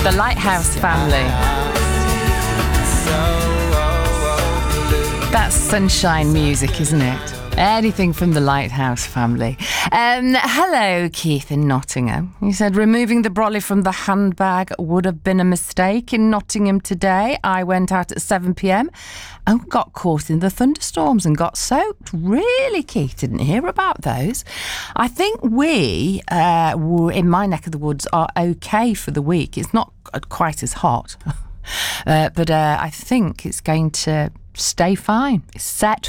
The Lighthouse Family. That's sunshine music, isn't it? Anything from the Lighthouse Family. Hello, Keith in Nottingham. He said, removing the brolly from the handbag would have been a mistake in Nottingham today. I went out at 7 p.m. and got caught in the thunderstorms and got soaked. Really, Keith? Didn't hear about those. I think we, in my neck of the woods, are okay for the week. It's not quite as hot. But I think it's going to stay fine. It's set